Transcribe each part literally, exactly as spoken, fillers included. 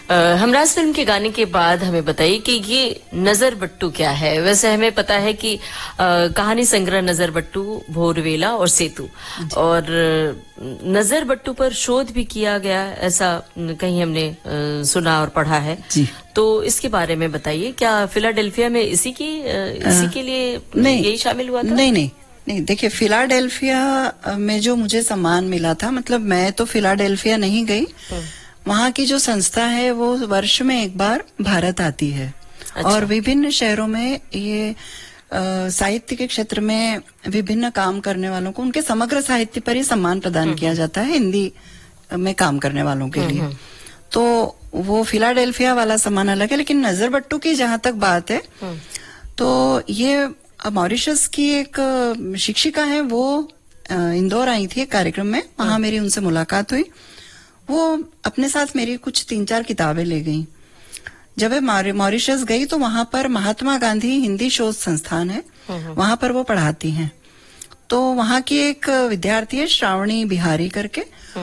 Humraaz film के गाने के बाद हमें बताइए कि ये नजर बट्टू क्या है। वैसे हमें पता है कि आ, कहानी संग्रह नजर बट्टू, भोरवेला और सेतु, और नजर बट्टू पर शोध भी किया गया, ऐसा कहीं हमने आ, सुना और पढ़ा है जी। तो इसके बारे में बताइए, क्या फिलाडेल्फिया में इसी की आ, इसी के लिए यही शामिल हुआ था? नहीं नहीं नहीं, देखिए फिलाडेल्फिया में जो मुझे सम्मान मिला था, मतलब मैं तो फिलाडेल्फिया नहीं गई, वहाँ की जो संस्था है वो वर्ष में एक बार भारत आती है। अच्छा। और विभिन्न शहरों में ये साहित्य के क्षेत्र में विभिन्न काम करने वालों को उनके समग्र साहित्य पर ही सम्मान प्रदान किया जाता है, हिंदी में काम करने वालों के लिए। तो वो फिलाडेल्फिया वाला सम्मान अलग है, लेकिन नजर बट्टू की जहां तक बात है तो ये मॉरिशस की एक शिक्षिका है, वो इंदौर आई थी एक कार्यक्रम में, वहां मेरी उनसे मुलाकात हुई। वो अपने साथ मेरी कुछ तीन चार किताबें ले गई। जब वे मॉरिशस गई तो वहां पर महात्मा गांधी हिंदी शोध संस्थान है, वहां पर वो पढ़ाती हैं। तो वहां की एक विद्यार्थी है श्रावणी बिहारी करके,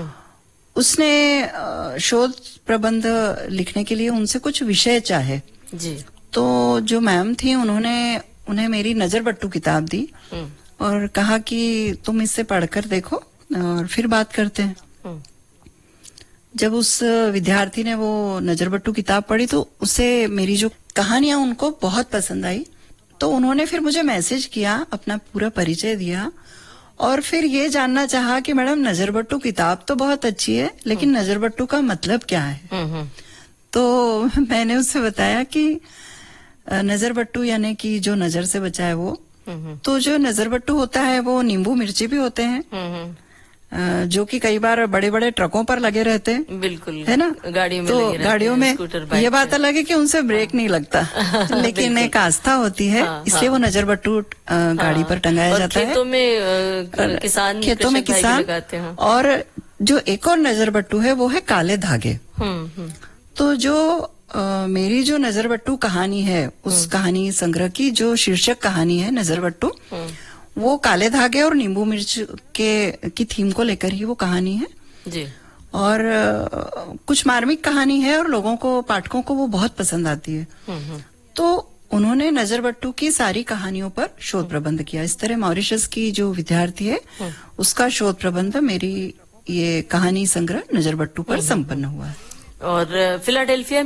उसने शोध प्रबंध लिखने के लिए उनसे कुछ विषय चाहे जी। तो जो मैम थी उन्होंने उन्हें मेरी नजर बट्टू किताब दी और कहा कि तुम इससे पढ़कर देखो और फिर बात करते हैं। जब उस विद्यार्थी ने वो नजर बट्टू किताब पढ़ी तो उसे मेरी जो कहानियां उनको बहुत पसंद आई, तो उन्होंने फिर मुझे मैसेज किया, अपना पूरा परिचय दिया और फिर ये जानना चाहा कि मैडम नजर बट्टू किताब तो बहुत अच्छी है, लेकिन नजर बट्टू का मतलब क्या है। तो मैंने उससे बताया कि नजर बट्टू यानी कि जो नजर से बचा है वो, तो जो नजर बट्टू होता है वो नींबू मिर्ची भी होते हैं, जो कि कई बार बड़े बड़े ट्रकों पर लगे रहते हैं। बिल्कुल, है ना, गाड़ियों में तो लगे गाड़ियों में ये बात अलग है कि उनसे ब्रेक नहीं लगता, लेकिन एक आस्था होती है, हाँ, इसलिए हाँ, वो नजर बट्टू गाड़ी हाँ, पर टंगाया जाता है। खेतों में किसान खेतों में किसान और जो एक और नजर बट्टू है वो है काले धागे। तो जो Uh, मेरी जो नजर बट्टू कहानी है, उस कहानी संग्रह की जो शीर्षक कहानी है नजर बट्टू, वो काले धागे और नींबू मिर्च के की थीम को लेकर ही वो कहानी है जी। और uh, कुछ मार्मिक कहानी है और लोगों को, पाठकों को वो बहुत पसंद आती है। तो उन्होंने नजर बट्टू की सारी कहानियों पर शोध प्रबंध किया। इस तरह मॉरिशस की जो विद्यार्थी है उसका शोध प्रबंध मेरी ये कहानी संग्रह नजर बट्टू पर संपन्न हुआ है। और फिलाडेल्फिया